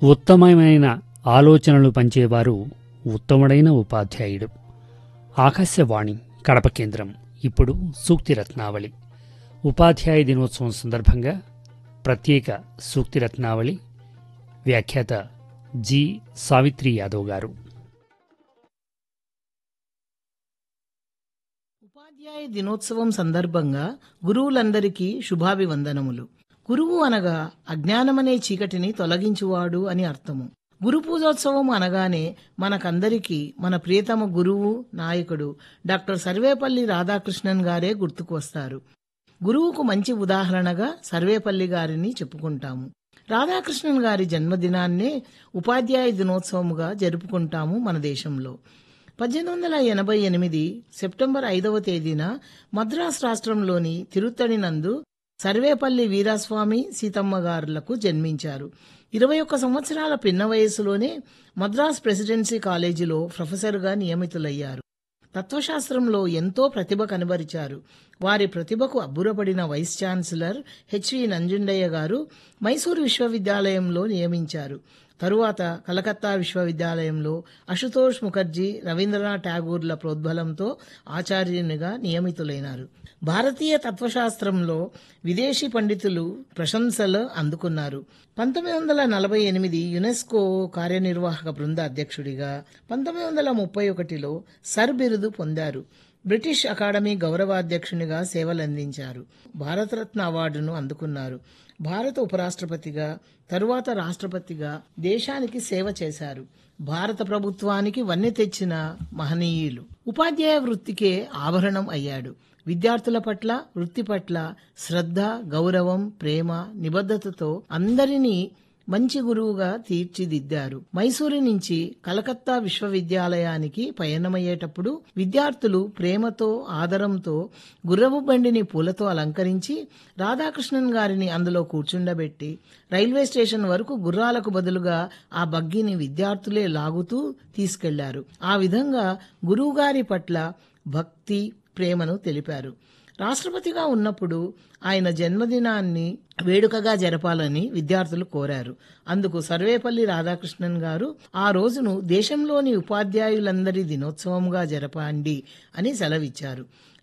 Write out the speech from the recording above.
ఉత్తమమైన ఆలోచనలు పంచేవారు ఉత్తముడైన ఉపాధ్యాయుడు. ఆకాశవాణి కడప కేంద్రం. ఇప్పుడు సూక్తి రత్నావళి. ఉపాధ్యాయ దినోత్సవం సందర్భంగా ప్రత్యేక సూక్తి రత్నావళి. వ్యాఖ్యాత జి సావిత్రి యాదవ్ గారు. ఉపాధ్యాయ దినోత్సవం సందర్భంగా గురువులందరికీ శుభాభివందనములు. గురువు అనగా అజ్ఞానమనే చీకటిని తొలగించువాడు అని అర్థము. గురు పూజోత్సవం అనగానే మనకందరికీ మన ప్రియతమ గురువు, నాయకుడు డాక్టర్ సర్వేపల్లి రాధాకృష్ణన్ గారే గుర్తుకు వస్తారు. గురువుకు మంచి ఉదాహరణగా సర్వేపల్లి గారిని చెప్పుకుంటాము. రాధాకృష్ణన్ గారి జన్మదినాన్నే ఉపాధ్యాయ దినోత్సవముగా జరుపుకుంటాము మన దేశంలో. 1888 సెప్టెంబర్ 5వ తేదీన మద్రాసు రాష్ట్రంలోని తిరుత్తణి నందు సర్వేపల్లి వీరాస్వామి సీతమ్మ గారులకు జన్మించారు. 21 సంవత్సరాల పిన్న వయస్సులోనే మద్రాసు ప్రెసిడెన్సీ కాలేజీలో ప్రొఫెసర్గా నియమితులయ్యారు. తత్వశాస్త్రంలో ఎంతో ప్రతిభ కనబరిచారు. వారి ప్రతిభకు అబ్బురపడిన వైస్ ఛాన్సలర్ హెచ్వి నంజుండయ్య గారు మైసూరు విశ్వవిద్యాలయంలో నియమించారు. తరువాత కలకత్తా విశ్వవిద్యాలయంలో అశుతోష్ ముఖర్జీ, రవీంద్రనాథ్ ఠాగూర్ల ప్రోద్బలంతో ఆచార్యునిగా నియమితులైనారు. భారతీయ తత్వశాస్త్రంలో విదేశీ పండితులు ప్రశంసలు అందుకున్నారు. 1948 యునెస్కో కార్యనిర్వాహక బృంద అధ్యక్షుడిగా, 1931లో సర్ బిరుదు పొందారు. British academy గౌరవాధ్యక్షునిగా సేవలందించారు. భారతరత్న అవార్డును అందుకున్నారు. భారత ఉపరాష్ట్రపతిగా, తరువాత రాష్ట్రపతిగా దేశానికి సేవ చేశారు. భారత ప్రభుత్వానికి వన్నె తెచ్చిన మహనీయులు. ఉపాధ్యాయ వృత్తికే ఆభరణం అయ్యాడు. విద్యార్థుల పట్ల, వృత్తి పట్ల శ్రద్ధ, గౌరవం, ప్రేమ, నిబద్ధతతో అందరినీ మంచి గురువుగా తీర్చిదిద్దారు. మైసూరు నుంచి కలకత్తా విశ్వవిద్యాలయానికి పయనమయ్యేటప్పుడు విద్యార్థులు ప్రేమతో, ఆదరంతో గుర్రపు బండిని పూలతో అలంకరించి రాధాకృష్ణన్ గారిని అందులో కూర్చుండబెట్టి రైల్వే స్టేషన్ వరకు గుర్రాలకు బదులుగా ఆ బగ్గీని విద్యార్థులే లాగుతూ తీసుకెళ్లారు. ఆ విధంగా గురువుగారి పట్ల భక్తి, ప్రేమను తెలిపారు. రాష్ట్రపతిగా ఉన్నప్పుడు ఆయన జన్మదినాన్ని వేడుకగా జరపాలని విద్యార్థులు కోరారు. అందుకు సర్వేపల్లి రాధాకృష్ణన్ గారు ఆ రోజును దేశంలోని ఉపాధ్యాయులందరి దినోత్సవంగా జరపండి అని సెలవిచ్చారు.